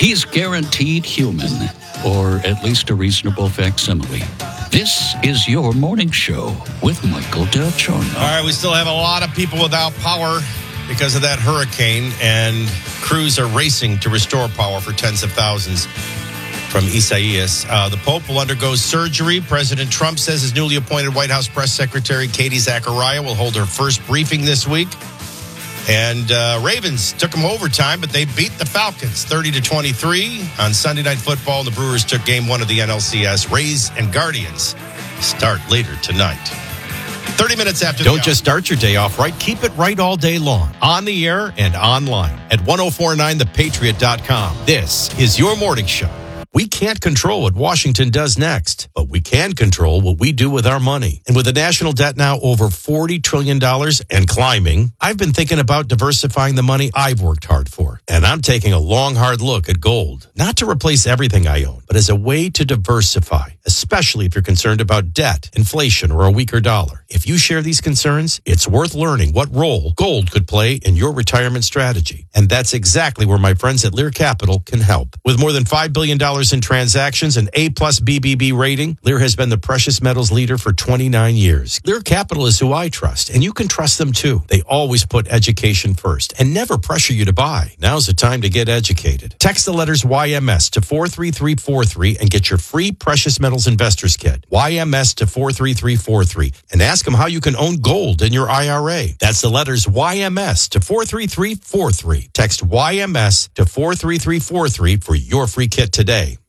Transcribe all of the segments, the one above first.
He's guaranteed human, or at least a reasonable facsimile. This is your morning show with Michael Del Giorno. All right, we still have a lot of people without power because of that hurricane, and crews are racing to restore power for tens of thousands from Isaias. The Pope will undergo surgery. President Trump says his newly appointed White House press secretary, Katie Zachariah, will hold her first briefing this week. And Ravens took them overtime, but they beat the Falcons 30-23 on Sunday Night Football. The Brewers took game one of the NLCS. Rays and Guardians start later tonight. 30 minutes after the hour. Don't just start your day off right. Keep it right all day long. On the air and online at 1049thepatriot.com. This is your morning show. We can't control what Washington does next, but we can control what we do with our money. And with the national debt now over $40 trillion and climbing, I've been thinking about diversifying the money I've worked hard for. And I'm taking a long, hard look at gold, not to replace everything I own, but as a way to diversify, especially if you're concerned about debt, inflation, or a weaker dollar. If you share these concerns, it's worth learning what role gold could play in your retirement strategy. And that's exactly where my friends at Lear Capital can help. With more than $5 billion in transactions and A-plus BBB rating, Lear has been the precious metals leader for 29 years. Lear Capital is who I trust, and you can trust them too. They always put education first and never pressure you to buy. Now's the time to get educated. Text the letters YMS to 43343 and get your free Precious Metals Investors Kit. YMS to 43343 and ask them how you can own gold in your IRA. That's the letters YMS to 43343. Text YMS to 43343 for your free kit today.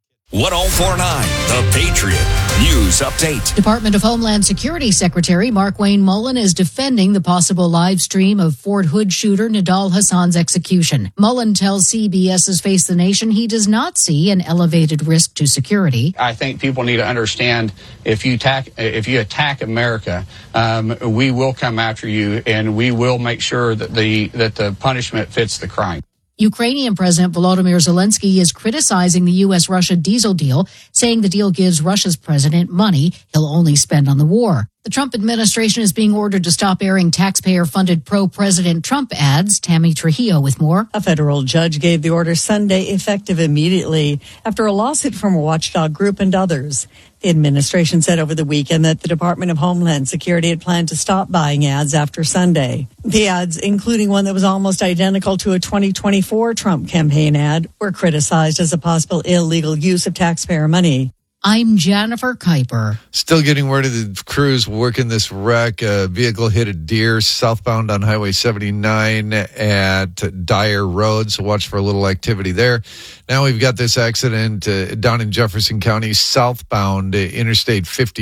1049, The Patriot News Update. Department of Homeland Security Secretary Markwayne Mullin is defending the possible live stream of Fort Hood shooter Nidal Hassan's execution. Mullin tells CBS's Face the Nation he does not see an elevated risk to security. I think people need to understand if you attack America, we will come after you, and we will make sure that the punishment fits the crime. Ukrainian President Volodymyr Zelensky is criticizing the U.S.-Russia diesel deal, saying the deal gives Russia's president money he'll only spend on the war. The Trump administration is being ordered to stop airing taxpayer-funded pro-President Trump ads. Tammy Trujillo with more. A federal judge gave the order Sunday, effective immediately, after a lawsuit from a watchdog group and others. The administration said over the weekend that the Department of Homeland Security had planned to stop buying ads after Sunday. The ads, including one that was almost identical to a 2024 Trump campaign ad, were criticized as a possible illegal use of taxpayer money. I'm Jennifer Kuiper. Still getting word of the crews working this wreck. A vehicle hit a deer southbound on Highway 79 at Dyer Road, so watch for a little activity there. Now we've got this accident down in Jefferson County, southbound Interstate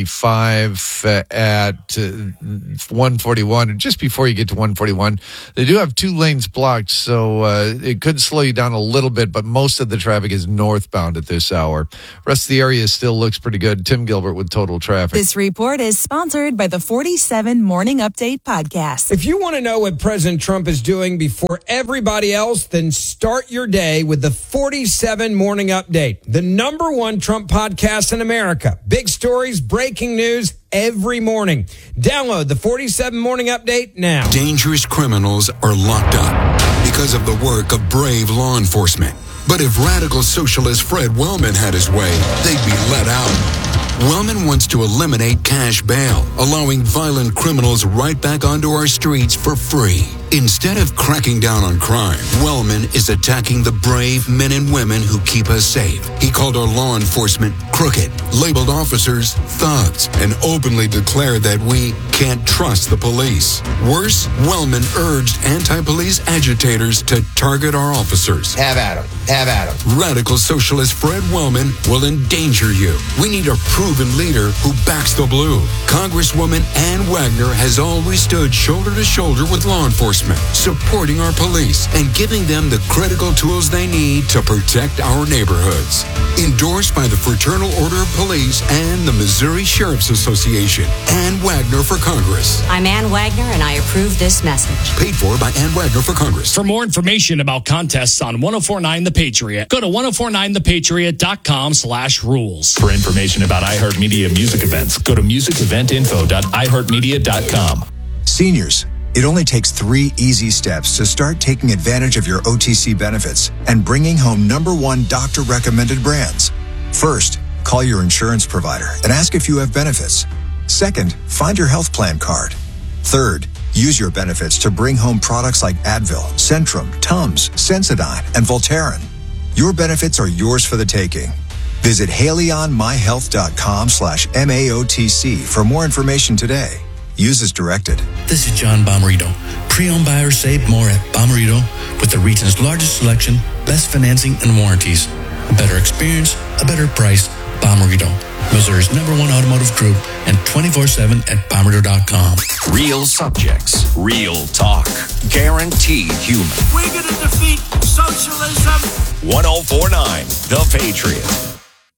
55 at 141. Just before you get to 141, they do have 2 lanes blocked, so it could slow you down a little bit, but most of the traffic is northbound at this hour. Rest of the area still looks pretty good. Tim Gilbert with Total Traffic. This report is sponsored by the 47 Morning Update podcast. If you want to know what President Trump is doing before everybody else, then start your day with the 47 Morning Update, the number one Trump podcast in America. Big stories, breaking news every morning. Download the 47 Morning Update now. Dangerous criminals are locked up because of the work of brave law enforcement. But if radical socialist Fred Wellman had his way, they'd be let out. Wellman wants to eliminate cash bail, allowing violent criminals right back onto our streets for free. Instead of cracking down on crime, Wellman is attacking the brave men and women who keep us safe. He called our law enforcement crooked, labeled officers thugs, and openly declared that we can't trust the police. Worse, Wellman urged anti-police agitators to target our officers. Have at him. Have at him. Radical socialist Fred Wellman will endanger you. We need a proven leader who backs the blue. Congresswoman Ann Wagner has always stood shoulder to shoulder with law enforcement, supporting our police and giving them the critical tools they need to protect our neighborhoods. Endorsed by the Fraternal Order of Police and the Missouri Sheriff's Association. Ann Wagner for Congress. I'm Ann Wagner, and I approve this message. Paid for by Ann Wagner for Congress. For more information about contests on 1049 The Patriot, go to 1049thepatriot.com/rules. For information about iHeartMedia music events, go to musiceventinfo.iheartmedia.com. Seniors, It only takes 3 easy steps to start taking advantage of your OTC benefits and bringing home #1 doctor-recommended brands. First, call your insurance provider and ask if you have benefits. Second, find your health plan card. Third, use your benefits to bring home products like Advil, Centrum, Tums, Sensodyne, and Voltaren. Your benefits are yours for the taking. Visit HaleyOnMyHealth.com/MAOTC for more information today. Use as directed. This is John Bomarito. Pre-owned buyers save more at Bomarito with the region's largest selection, best financing, and warranties. A better experience, a better price. Bomarito, Missouri's #1 automotive group, and 24/7 at Bomarito.com. Real subjects, real talk, guaranteed human. We're going to defeat socialism. 104.9 The Patriot.